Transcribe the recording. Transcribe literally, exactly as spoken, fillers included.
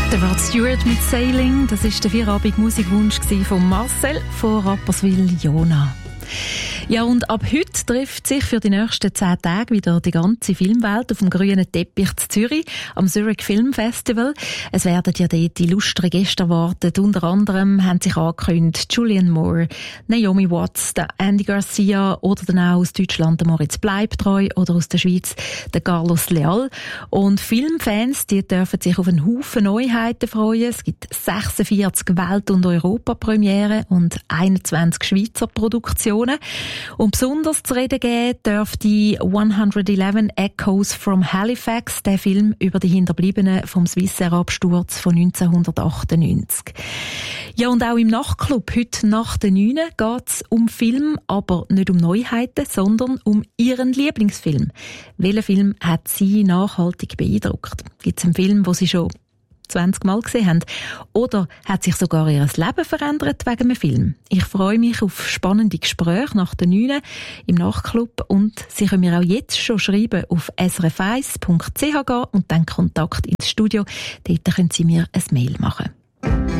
Der Rod Stewart mit Sailing, das ist der vierabend Musikwunsch von Marcel von Rapperswil Jona. Ja, und ab heute trifft sich für die nächsten zehn Tage wieder die ganze Filmwelt auf dem grünen Teppich zu Zürich am Zurich Film Festival. Es werden ja dort illustre Gäste erwartet. Unter anderem haben sich angekündigt Julianne Moore, Naomi Watts, der Andy Garcia oder dann auch aus Deutschland der Moritz Bleibtreu oder aus der Schweiz der Carlos Leal. Und Filmfans, die dürfen sich auf einen Haufen Neuheiten freuen. Es gibt sechsundvierzig Welt- und Europapremiere und einundzwanzig Schweizer Produktionen. Und besonders zu reden geben darf die hundertelf Echoes from Halifax, der Film über die Hinterbliebenen vom Swissair-Absturz von neunzehnhundertachtundneunzig. Ja, und auch im Nachtclub heute nach der neun geht es um Film, aber nicht um Neuheiten, sondern um ihren Lieblingsfilm. Welcher Film hat Sie nachhaltig beeindruckt? Gibt es einen Film, den Sie schon zwanzig Mal gesehen haben? Oder hat sich sogar ihr Leben verändert wegen einem Film? Ich freue mich auf spannende Gespräche nach der neun im Nachtclub und Sie können mir auch jetzt schon schreiben auf s r f eins punkt c h gehen und dann Kontakt ins Studio. Dort können Sie mir ein Mail machen.